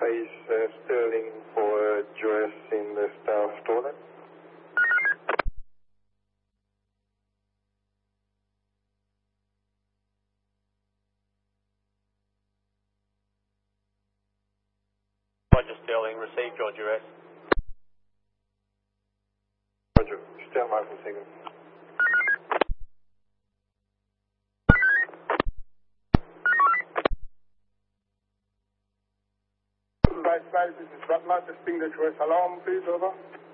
is Sterling for duress in the staff toilet. Roger, Sterling, received your duress. Roger, stand by for a second. This is Butler, testing the duress alarm, please, over.